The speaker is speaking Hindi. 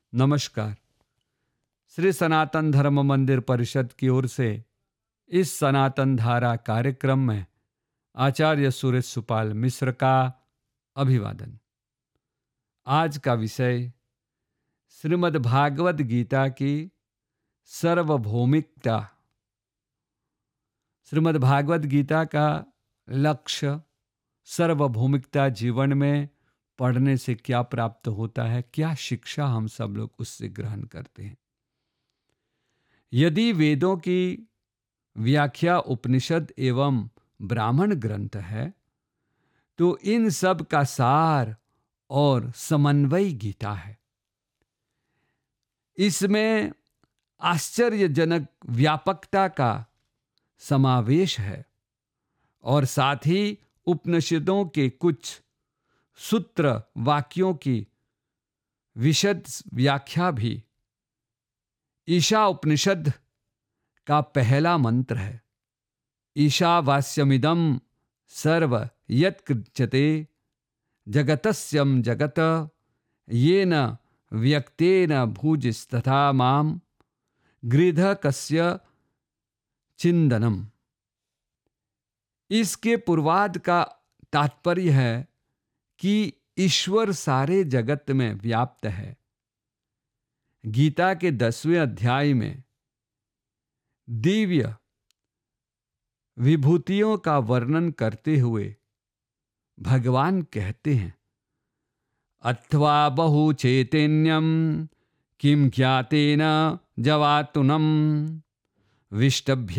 नमस्कार। श्री सनातन धर्म मंदिर परिषद की ओर से इस सनातन धारा कार्यक्रम में आचार्य सुरेश सुपाल मिश्र का अभिवादन। आज का विषय श्रीमद् भागवत गीता की सार्वभौमिकता। श्रीमद् भागवत गीता का लक्ष्य सार्वभौमिकता, जीवन में पढ़ने से क्या प्राप्त होता है, क्या शिक्षा हम सब लोग उससे ग्रहण करते हैं। यदि वेदों की व्याख्या उपनिषद एवं ब्राह्मण ग्रंथ है, तो इन सब का सार और समन्वय गीता है। इसमें आश्चर्यजनक व्यापकता का समावेश है और साथ ही उपनिषदों के कुछ सूत्र वाक्यों की विशद व्याख्या भी। ईशा उपनिषद का पहला मंत्र है, ईशावास्यमिदं सर्व यत्कृच्यते जगतस्यं जगत येन व्यक्तेन भुजस्तथा मां गृधकस्य चिंदनम। इसके पूर्वार्ध का तात्पर्य है कि ईश्वर सारे जगत में व्याप्त है। गीता के 10वें अध्याय में दिव्य विभूतियों का वर्णन करते हुए भगवान कहते हैं, अथवा बहु चैतन्यम किम ज्ञातेन जवातुनम विष्टभ्य